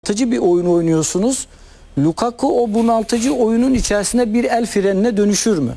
bunaltıcı bir oyun oynuyorsunuz. Lukaku o bunaltıcı oyunun içerisinde bir el frenine dönüşür mü?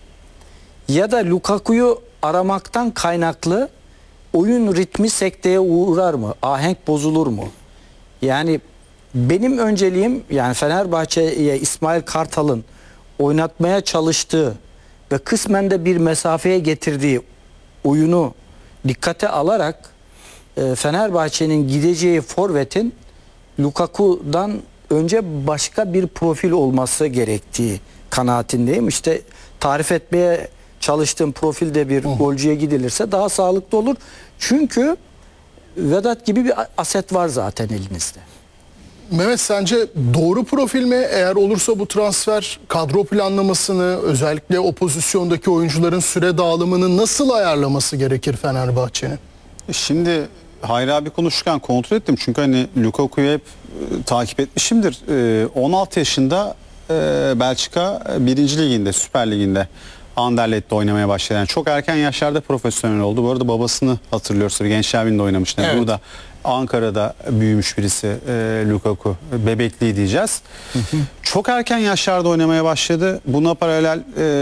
Ya da Lukaku'yu aramaktan kaynaklı oyun ritmi sekteye uğrar mı? Ahenk bozulur mu? Yani benim önceliğim, yani Fenerbahçe'ye İsmail Kartal'ın oynatmaya çalıştığı ve kısmen de bir mesafeye getirdiği oyunu dikkate alarak Fenerbahçe'nin gideceği forvetin Lukaku'dan önce başka bir profil olması gerektiği kanaatindeyim. İşte tarif etmeye çalıştığım profilde bir golcüye gidilirse daha sağlıklı olur. Çünkü Vedat gibi bir aset var zaten elinizde. Mehmet, sence doğru profil mi? Eğer olursa bu transfer kadro planlamasını, özellikle o pozisyondaki oyuncuların süre dağılımını nasıl ayarlaması gerekir Fenerbahçe'nin? Şimdi Hayri abi konuşurken kontrol ettim. Çünkü hani Lukaku'yu hep takip etmişimdir. 16 yaşında Belçika 1. Liginde, Süper Liginde Anderlet'te oynamaya başladı. Yani çok erken yaşlarda profesyonel oldu. Bu arada babasını hatırlıyoruz. Gençler Birliği'nde oynamıştı. Yani evet. Burada Ankara'da büyümüş birisi Lukaku. Bebekliği diyeceğiz. Çok erken yaşlarda oynamaya başladı. Buna paralel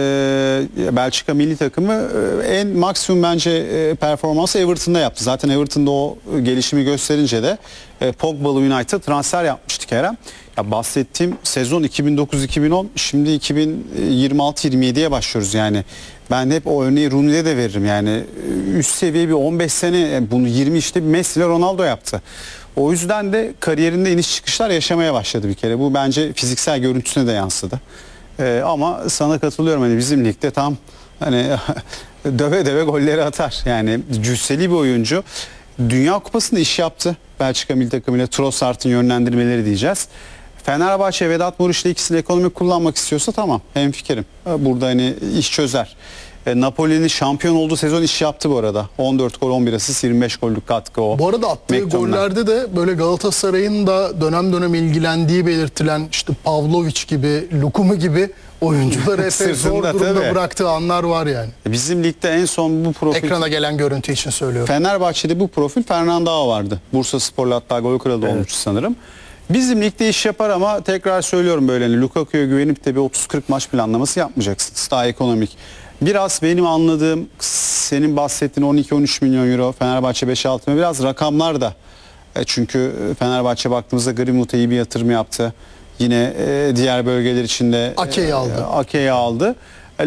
Belçika milli takımı en maksimum bence performansı Everton'da yaptı. Zaten Everton'da o gelişimi gösterince de Pogba'lı United'a transfer yapmıştı Kerem. Ya bahsettiğim sezon 2009-2010, şimdi 2026-27'ye başlıyoruz yani. Ben hep o örneği Rooney'de de veririm yani. Üst seviye bir 15 sene, bunu 20 işte Messi ile Ronaldo yaptı. O yüzden de kariyerinde iniş çıkışlar yaşamaya başladı bir kere. Bu bence fiziksel görüntüsüne de yansıdı. Ama sana katılıyorum, hani bizim ligde tam hani döve döve golleri atar. Yani cüsseli bir oyuncu. Dünya Kupası'nda iş yaptı Belçika milli takımıyla, Trossard'ın yönlendirmeleri diyeceğiz. Fenerbahçe Vedat Muriç'le ikisini ekonomik kullanmak istiyorsa tamam, hemfikirim. Burada hani iş çözer. Napoli'nin şampiyon olduğu sezon iş yaptı bu arada. 14 gol, 11 asist, 25 gollük katkı o. Bu arada attığı gollerde de böyle Galatasaray'ın da dönem dönem ilgilendiği belirtilen işte Pavlovic gibi, Lukumu gibi oyuncuları epey zor durumda bıraktığı anlar var yani. Bizim ligde en son bu profil... Ekrana gelen görüntü için söylüyorum. Fenerbahçe'de bu profil Fernando vardı. Bursaspor'la hatta gol kralı olmuştu sanırım. Bizim ligde iş yapar ama tekrar söylüyorum, böyle hani Lukaku'ya güvenip de bir 30-40 maç planlaması yapmayacaksınız. Daha ekonomik. Biraz benim anladığım, senin bahsettiğin 12-13 milyon euro, Fenerbahçe 5-6 milyon, biraz rakamlar da. Çünkü Fenerbahçe baktığımızda Greenwood'a iyi bir yatırım yaptı. Yine diğer bölgeler içinde Ake'yi aldı.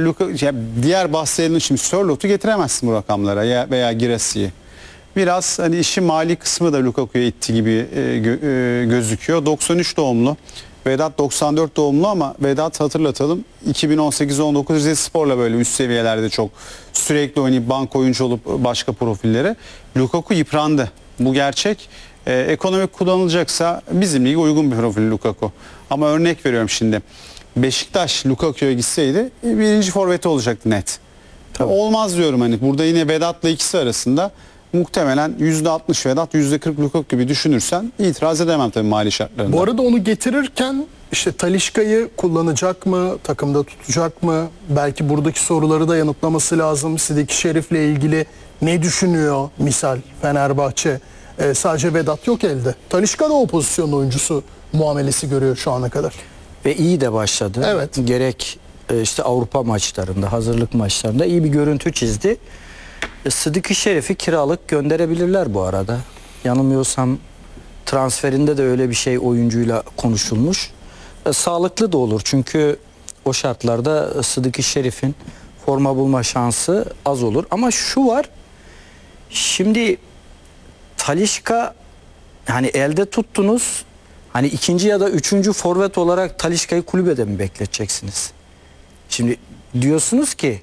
Diğer bahsedilen, şimdi Sörlot'u getiremezsin bu rakamlara veya Girassi'yi. Biraz hani işin mali kısmı da Lukaku'ya itti gibi gözüküyor. 93 doğumlu. Vedat 94 doğumlu ama Vedat, hatırlatalım, 2018-19 Rizespor'la böyle üst seviyelerde çok sürekli oynayıp bank oyuncu olup başka profillere. Lukaku yıprandı. Bu gerçek. Ekonomik kullanılacaksa bizim lige uygun bir profil Lukaku. Ama örnek veriyorum şimdi. Beşiktaş Lukaku'ya gitseydi birinci forveti olacaktı net. Tabii. Olmaz diyorum, hani burada yine Vedat'la ikisi arasında muhtemelen %60 Vedat, %40 Lukaku gibi düşünürsen itiraz edemem tabii mali şartlarında. Bu arada onu getirirken işte Talisca'yı kullanacak mı, takımda tutacak mı? Belki buradaki soruları da yanıtlaması lazım. Sidiki Şerif'le ilgili ne düşünüyor misal Fenerbahçe? Sadece Vedat yok elde. Talisca da o pozisyon oyuncusu muamelesi görüyor şu ana kadar. Ve iyi de başladı. Evet. Gerek işte Avrupa maçlarında, hazırlık maçlarında iyi bir görüntü çizdi. Sıdıkı Şerif'i kiralık gönderebilirler bu arada. Yanılmıyorsam transferinde de öyle bir şey oyuncuyla konuşulmuş. Sağlıklı da olur çünkü o şartlarda Sıdıkı Şerif'in forma bulma şansı az olur. Ama şu var, şimdi Talisca, hani elde tuttunuz, hani ikinci ya da üçüncü forvet olarak Talisca'yı kulübede mi bekleteceksiniz? Şimdi diyorsunuz ki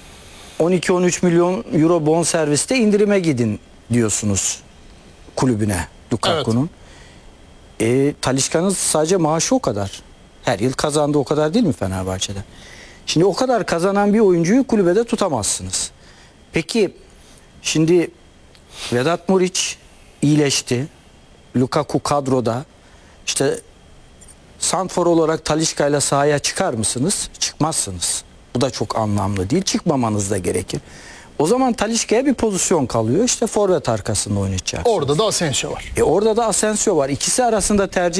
12-13 milyon euro bonserviste indirime gidin diyorsunuz kulübüne Lukaku'nun. Evet. Talisca'nın sadece maaşı o kadar. Her yıl kazandığı o kadar değil mi Fenerbahçe'de? Şimdi o kadar kazanan bir oyuncuyu kulübede tutamazsınız. Peki şimdi Vedat Muriç iyileşti. Lukaku kadroda. İşte santrfor olarak Talisca ile sahaya çıkar mısınız? Çıkmazsınız. Bu da çok anlamlı değil. Çıkmamanız da gerekir. O zaman Talisca'ya bir pozisyon kalıyor. İşte forvet arkasında oynayacak. Orada da Asensio var. Orada da Asensio var. İkisi arasında tercih